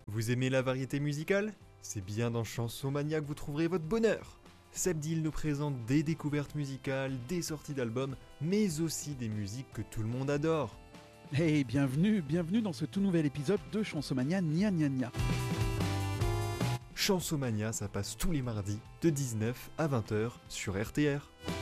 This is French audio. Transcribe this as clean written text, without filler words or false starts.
Vous aimez la variété musicale? C'est bien dans Chansonmania que vous trouverez votre bonheur. Sabdil nous présente des découvertes musicales, des sorties d'albums, mais aussi des musiques que tout le monde adore. Hey, bienvenue dans ce tout nouvel épisode de Chansonmania Nia Nia Nia. Chansonmania, ça passe tous les mardis de 19 à 20h sur RTR.